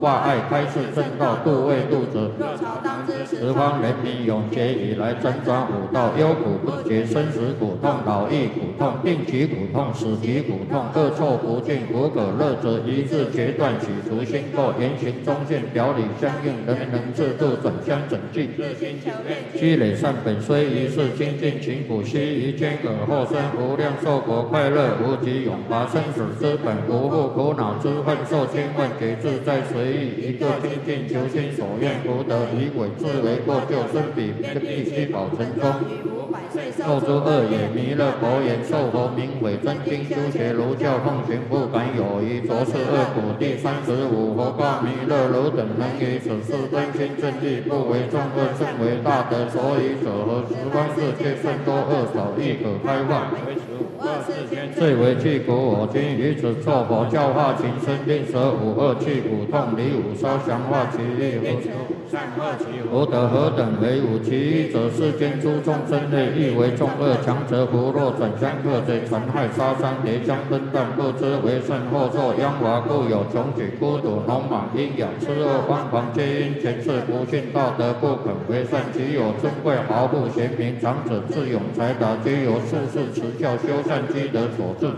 化爱开示正道，度未度者。十方人民永劫以来辗转五道，忧苦不绝，生死苦痛，老易苦痛，病疾苦痛，死疾苦痛，恶臭不净，无可乐者，一字决断，洗除心垢，言行忠信，表里相应，人人自度，转相整济。积累善本，虽一世精进勤苦，须臾间尔后生无量寿果，快乐无极，永拔生死之本，无复苦恼之恨，受千万劫自在随意，一个精进求心所愿，福德以伪自为过救生彼必须保成功。受诸恶也，弥勒佛言：受佛名为真经修学儒教，奉行不敢有疑，着是恶苦。第35，佛告弥勒：汝等能于此事真心正义，不为众恶，甚为大德。所以者何？十方世界甚多恶少，亦可开化。最为具苦，我今于此作佛教化情深，令舍五恶去苦痛，离五烧降化其意。福德何等为五？其一者，世间诸众生类，欲为众恶，强则福弱，转相克贼，残害杀伤，叠相分断，不知为甚，后受殃华，故有穷举、孤独、聋盲、阴阳、痴恶、荒狂，皆因前世不信道德，不肯为善。其有尊贵豪富、贤明长者、智勇才达，皆由术士持教修善积德所致。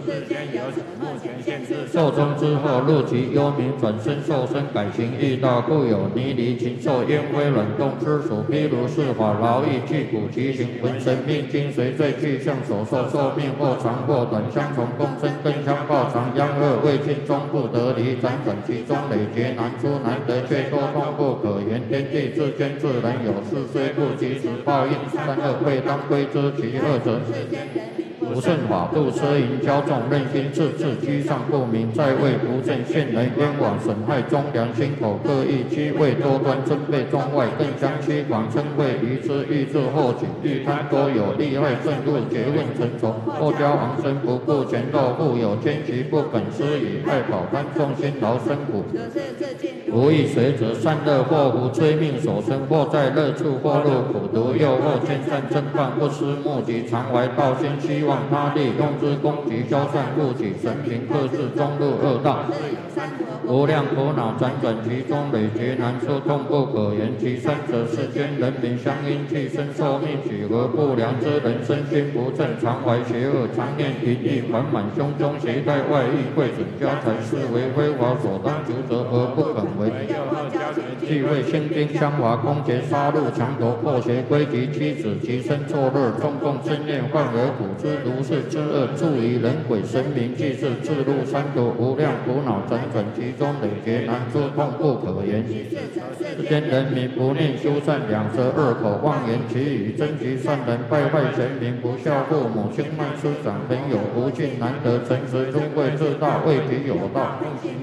寿终之后，入其幽冥，转身受身，改行异道，故有泥离禽兽、烟灰卵动之属。譬如是法劳役，具骨其形，浑神命精髓罪具象所受，寿命或长或短，相从共生，更相报长，殃恶未尽，终不得离。辗转其中，累劫难出，难得却多痛不可言。天地之间，自然有事，虽不及时报应，善恶未当归之。其二者，不顺法度，奢淫骄纵，任心自治，居上不明，在位不正，陷人冤枉，损害忠良，心口各异，欺位多端，尊卑中外，更相欺狂，称谓愚痴，欲自后己，欲贪多有，利害甚入，诘问成仇，后骄昂生，不顾前斗，富有奸奇，不肯施以爱宝贪，众辛劳生苦，无益随则善恶祸福，催命所生，或在乐处，或入苦毒，诱惑见善正犯，不思目及，常怀道心，希望他利，用之攻击，消散故己，神平克制，终入恶道。无量苦恼辗转其中，累劫难出，痛不可言。其三者，世间人民相因气生受命举合不良之人，身心不正，常怀邪恶，常念淫欲，缓满胸中，携带外衣，贵损家财，是为非法所当求责，而不肯为。既为兴兵相华，攻劫杀戮，强夺破邪归及妻子，其身作乐，中共正念，患而苦之如是之恶，助于人鬼神明，既是自入三途，无量苦恼辗转其中，累劫难出，痛不可言。世间人民不念修善，两舌恶口，妄言其语，争其善人，败坏贤明，不孝父母，轻慢师长，朋友不敬，难得诚实，尊贵自大，为彼有道，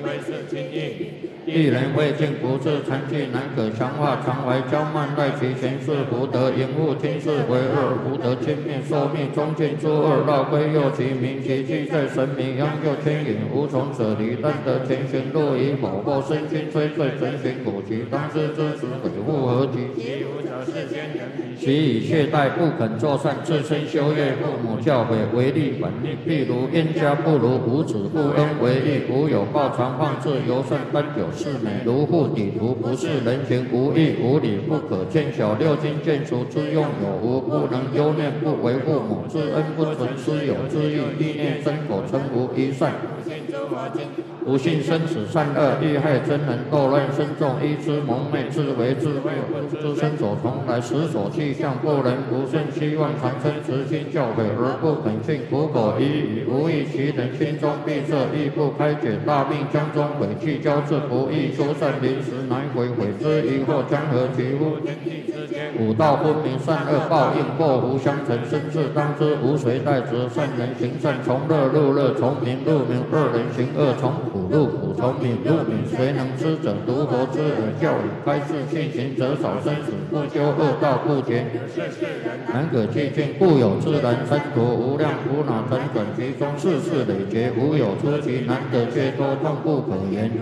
一人未尽不治，残疾难可强化，常怀骄慢，赖其前世福德，淫恶听事为恶，福德轻灭，寿命终尽诸恶，绕归右其名，其迹在神明，央救牵引，无从舍离，但得前行路以否，或身心摧罪，神行苦其当知之时，悔复何及？其以懈怠，不肯作善，自身修业，父母教诲，违逆本令。譬如冤家不如无子，不恩为义，无有报常放置，尤甚奔有事美，如护底图，不是人情，无义无理，不可见小。六经见熟之用有无？不能忧念，不为父母之恩，不存师友之意，意念身口称无一善。不信生死善恶，欲害真人，斗乱身众，依之蒙昧，自为自灭，不知身所从来，实所去向，不能不顺，希望长生，慈心教诲而不肯信，苦口依语，无益其人，心中闭塞，亦不开解，大病将中毁去，交至不义，修善临时难悔，悔之疑惑，将何其乎？五道分明，善恶报应，祸福相承，生至当知，无谁代责。善人行善，从乐入乐，从明入明；恶人行恶，从苦入苦，从明入明。谁能知者？独佛之耳教语，开示信行者少，生死不修恶道不绝，难可寂静，故有自然三途，无量苦恼辗转其中，世事累劫，无有出奇，难得却多，痛不可言。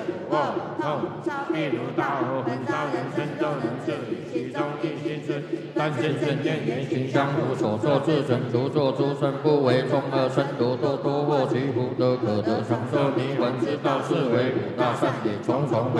譬如大火焚烧人身，众人是以其中一心是，但见正见言行相符，所作自成，独作诸身，不为众恶身毒，多多获其福德，可得长寿弥文之道，是为五大善也，重重。